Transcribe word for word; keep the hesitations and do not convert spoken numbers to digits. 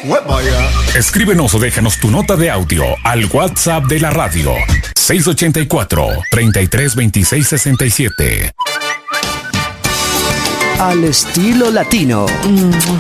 Escríbenos o déjanos tu nota de audio al WhatsApp de la radio seis ochenta y cuatro, treinta y tres, veintiséis, sesenta y siete. Al estilo latino.